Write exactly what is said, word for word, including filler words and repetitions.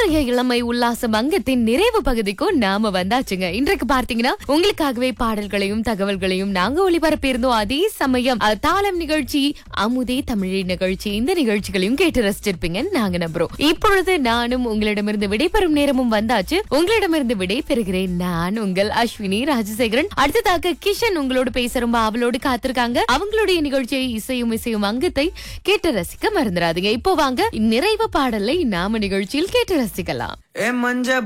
இன்றைய இளமை உல்லாச அங்கத்தின் நிறைவு பகுதிக்கும் நாம வந்தாச்சுங்க. இன்றைக்கு பார்த்தீங்கன்னா உங்களுக்காகவே பாடல்களையும் தகவல்களையும் நாங்க ஒளிபரப்பி இருந்தோம். அதே சமயம் அஹ், தாளம் நிகழ்ச்சி, அமுதே தமிழி நிகழ்ச்சி, இந்த நிகழ்ச்சிகளையும் கேட்டு ரசிச்சிருப்பீங்க நாங்க நம்புறோம். இப்பொழுது நானும் உங்களிடமிருந்து விடைபெறும் நேரமும் வந்தாச்சு. உங்களிடமிருந்து விடை பெறுகிறேன் நான் உங்கள் அஸ்வினி ராஜசேகரன். அடுத்ததாக கிஷன் உங்களோடு பேச ரொம்ப அவளோடு காத்திருக்காங்க. அவங்களுடைய நிகழ்ச்சியை இசையும் இசையும் அங்கத்தை கேட்டு ரசிக்க மறந்துடாதீங்க. இப்போ வாங்க நிறைவு பாடலை நாம நிகழ்ச்சியில் கேட்டு ரசிக்கலாம்.